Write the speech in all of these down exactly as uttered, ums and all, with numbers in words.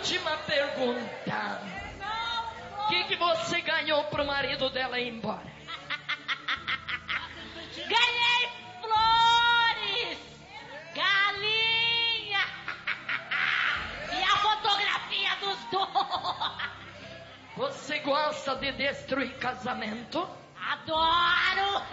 última pergunta. O que, que você ganhou pro marido dela ir embora? Ganhei flores, galinha e a fotografia dos dois. Você gosta de destruir casamento? Adoro.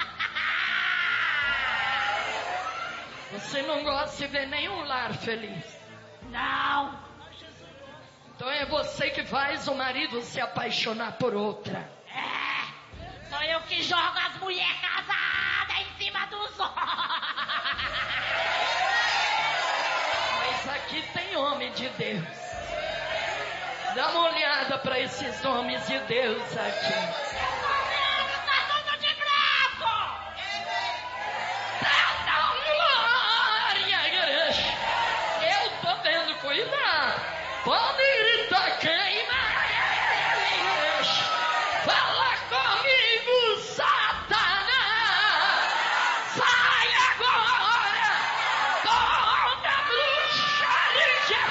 Você não gosta de ver nenhum lar feliz? Não. Então é você que faz o marido se apaixonar por outra. É, sou eu que jogo as mulheres casadas em cima dos homens. Mas aqui tem homem de Deus. Dá uma olhada para esses homens de Deus aqui. Cuidado! Pode gritar queima! Fala comigo, Satanás! Sai agora! Toda bruxaria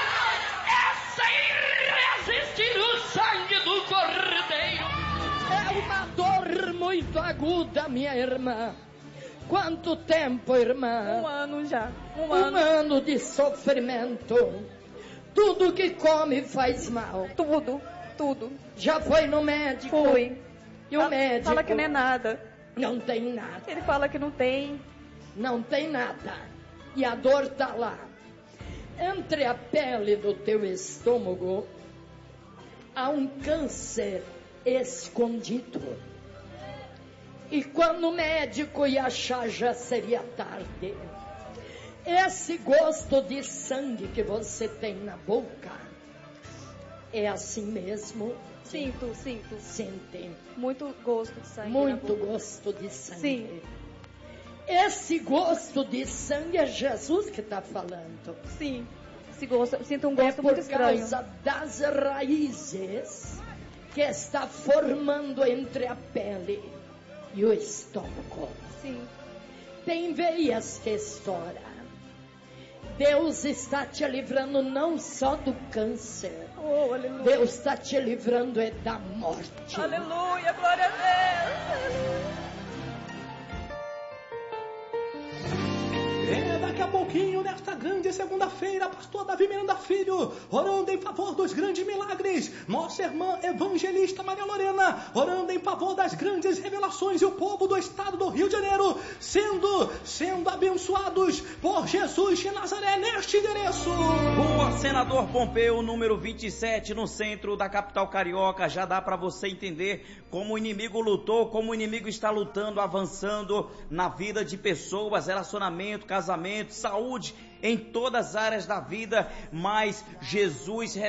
é sem resistir o sangue do Cordeiro! É uma dor muito aguda, minha irmã. Quanto tempo, irmã? Um ano já. Um, um ano. ano de sofrimento. Tudo que come faz mal. Tudo, tudo. Já foi no médico? Fui. E o fala, médico? Fala que não é nada. Não tem nada. Ele fala que não tem. Não tem nada. E a dor tá lá. Entre a pele do teu estômago há um câncer escondido. E quando o médico ia achar, já seria tarde. Esse gosto de sangue que você tem na boca, é assim mesmo? Sinto, sinto. Sente. Muito gosto de sangue. Muito gosto de sangue. Sim. Esse gosto de sangue é Jesus que está falando. Sim. Esse gosto, sinto um gosto é muito estranho. por causa das raízes que está formando entre a pele e o estômago. Sim. Tem veias que estouram. Deus está te livrando não só do câncer. Oh, aleluia. Deus está te livrando é da morte. Aleluia, glória a Deus. Aleluia. É, daqui a pouquinho, nesta grande segunda-feira, pastor Davi Miranda Filho, orando em favor dos grandes milagres. Nossa irmã evangelista Maria Lorena, orando em favor das grandes revelações. E o povo do estado do Rio de Janeiro, sendo, sendo abençoados por Jesus de Nazaré, neste endereço. Rua Senador Pompeu, número vinte e sete, no centro da capital carioca. Já dá para você entender como o inimigo lutou, como o inimigo está lutando, avançando na vida de pessoas, relacionamento, casamento, saúde, em todas as áreas da vida, mas Jesus